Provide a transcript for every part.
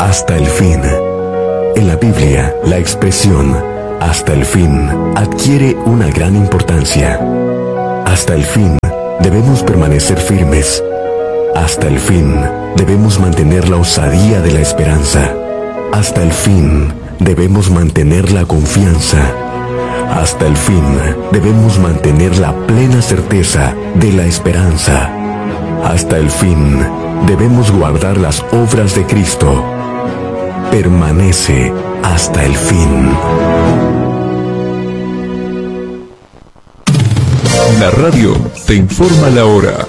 hasta el fin. En la Biblia, la expresión hasta el fin adquiere una gran importancia. Hasta el fin debemos permanecer firmes. Hasta el fin debemos mantener la osadía de la esperanza. Hasta el fin debemos mantener la confianza. Hasta el fin debemos mantener la plena certeza de la esperanza. Hasta el fin debemos guardar las obras de Cristo. Permanece hasta el fin. La radio te informa la hora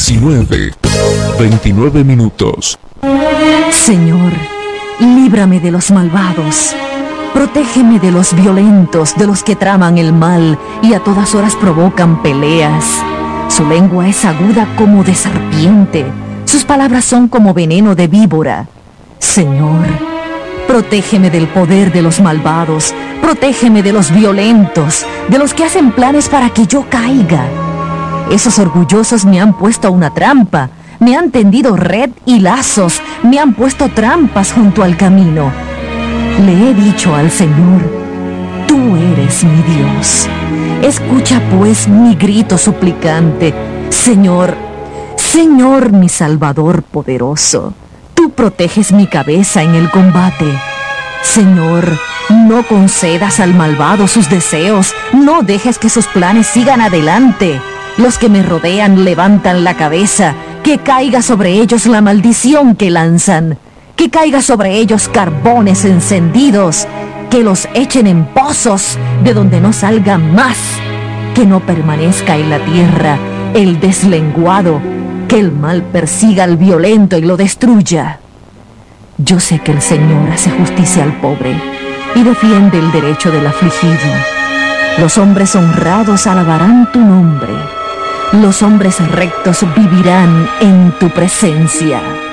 19:29 minutos. Señor, líbrame de los malvados. Protégeme de los violentos, de los que traman el mal y a todas horas provocan peleas. Su lengua es aguda como de serpiente. Sus palabras son como veneno de víbora. Señor, protégeme del poder de los malvados. Protégeme de los violentos, de los que hacen planes para que yo caiga. Esos orgullosos me han puesto una trampa. Me han tendido red y lazos. Me han puesto trampas junto al camino. Le he dicho al Señor, tú eres mi Dios. Escucha pues mi grito suplicante. Señor, Señor mi Salvador poderoso, tú proteges mi cabeza en el combate. Señor, no concedas al malvado sus deseos, no dejes que sus planes sigan adelante. Los que me rodean levantan la cabeza, que caiga sobre ellos la maldición que lanzan. Que caiga sobre ellos carbones encendidos, que los echen en pozos de donde no salga más, que no permanezca en la tierra el deslenguado, que el mal persiga al violento y lo destruya. Yo sé que el Señor hace justicia al pobre y defiende el derecho del afligido. Los hombres honrados alabarán tu nombre. Los hombres rectos vivirán en tu presencia.